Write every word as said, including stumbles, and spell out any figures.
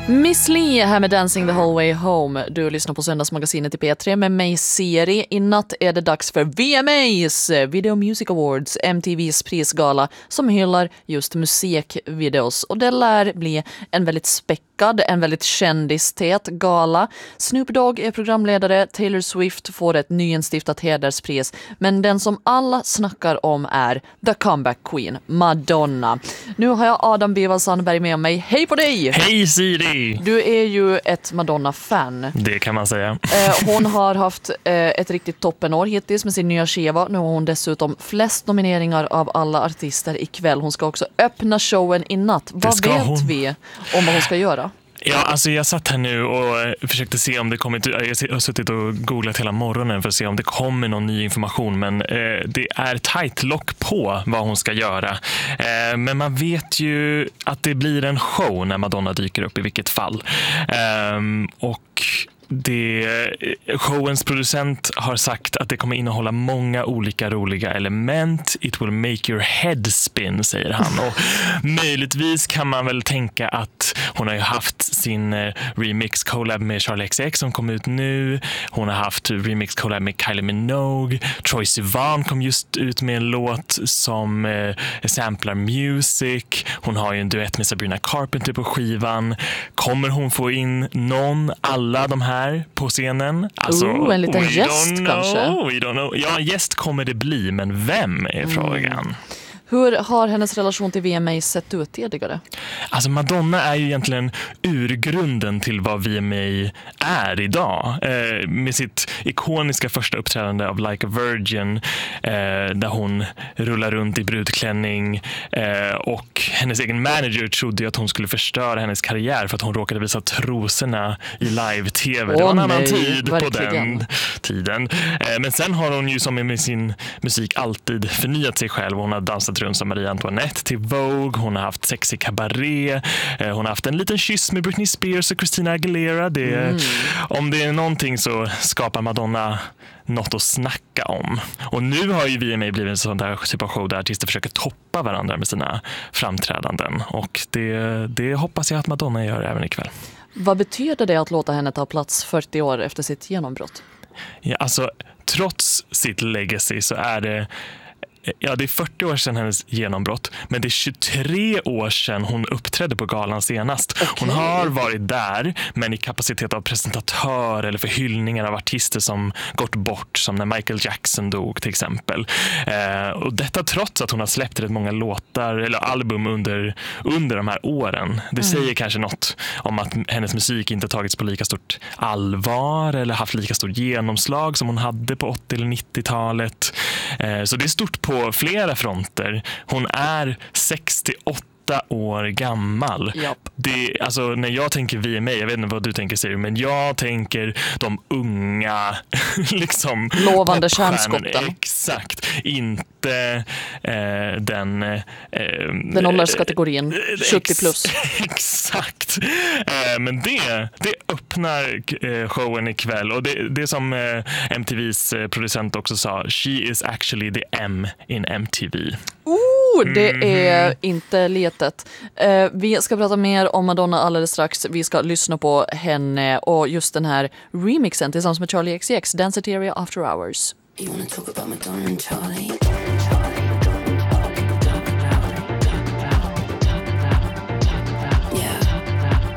Miss Li här med Dancing the Whole Way Home. Du lyssnar på Söndagsmagasinet i P tre med mig Siri. I natt är det dags för V M A's, Video Music Awards, M T V's prisgala som hyllar just musikvideos. Och det lär bli en väldigt späckad, en väldigt kändistät gala. Snoop Dogg är programledare, Taylor Swift får ett nyinstiftat hederspris. Men den som alla snackar om är The Comeback Queen, Madonna. Nu har jag Adam Bival Sandberg med mig. Hej på dig! Hej Siri! Du är ju ett Madonna-fan. Det kan man säga. Eh, hon har haft eh, ett riktigt toppenår hittills med sin nya skiva. Nu har hon dessutom flest nomineringar av alla artister ikväll. Hon ska också öppna showen i natt. Vad vet hon. vi om vad hon ska göra? Ja, alltså jag satt här nu och försökte se om det kommit. Jag har suttit och googlat hela morgonen för att se om det kommer någon ny information, men eh, det är tight lock på vad hon ska göra. Eh, men man vet ju att det blir en show när Madonna dyker upp i vilket fall. Eh, och Det, showens producent har sagt att det kommer innehålla många olika roliga element. It will make your head spin, säger han. Och möjligtvis kan man väl tänka att hon har ju haft sin remix collab med Charli X C X som kom ut nu. Hon har haft remix collab med Kylie Minogue. Troye Sivan kom just ut med en låt som eh, samplar music. Hon har ju en duett med Sabrina Carpenter på skivan. Kommer hon få in någon, alla de här på scenen? Alltså, oh, en liten gäst kanske. We don't know. Ja, gäst kommer det bli, men vem är frågan? Mm. Hur har hennes relation till V M A sett ut tidigare? Alltså Madonna är ju egentligen urgrunden till vad V M A är idag. Eh, med sitt ikoniska första uppträdande av Like a Virgin, eh, där hon rullar runt i brudklänning, eh, och hennes egen manager trodde ju att hon skulle förstöra hennes karriär för att hon råkade visa trosorna i live-tv. Oh, det var en nej, annan tid verkligen. på den tiden. Eh, men sen har hon ju som med sin musik alltid förnyat sig själv. Hon har dansat runt som Marie Antoinette till Vogue. Hon har haft sexy cabaret. Eh, hon har haft en liten kyss med Britney Spears och Christina Aguilera. Det, mm. Om det är någonting så skapar Madonna något att snacka om. Och nu har ju V M A blivit en sån där situation där artister försöker toppa varandra med sina framträdanden. Och det, det hoppas jag att Madonna gör även ikväll. Vad betyder det att låta henne ta plats fyrtio år efter sitt genombrott? Ja, alltså, trots sitt legacy så är det Ja, det är fyrtio år sedan hennes genombrott, men det är tjugotre år sedan hon uppträdde på galan senast. Okay. Hon har varit där, men i kapacitet av presentatör eller för hyllningar av artister som gått bort, som när Michael Jackson dog till exempel. Eh, och detta trots att hon har släppt rätt många låtar eller album under, under de här åren. Det mm. säger kanske något om att hennes musik inte tagits på lika stort allvar eller haft lika stort genomslag som hon hade på åttio- eller nittiotalet. Eh, så det är stort på på flera fronter. Hon är sextioåtta år gammal. Yep. Det, alltså, när jag tänker V M A, jag vet inte vad du tänker Siri, men jag tänker de unga liksom lovande kärnskotten. Exakt. Inte eh, den eh, den ålderskategorin eh, sjuttio plus. Exakt. Eh, men det, det öppnar eh, showen ikväll. Och det, det som eh, M T V:s eh, producent också sa, she is actually the M in M T V. Oh, det är mm-hmm. inte letet. Eh, vi ska prata mer om Madonna alldeles strax. Vi ska lyssna på henne och just den här remixen tillsammans med Charli X C X, Danceteria After Hours. You wanna talk about Madonna and Charlie?